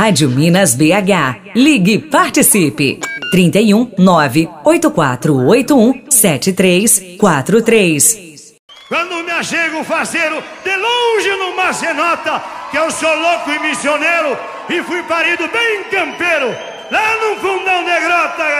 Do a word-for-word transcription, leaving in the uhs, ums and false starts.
Rádio Minas B H. Ligue e participe. trinta e um, nove oito quatro oito um, sete três quatro três. Quando me achego faceiro, de longe numa cenota, que eu sou louco e missioneiro, e fui parido bem campeiro, lá no fundão de grota.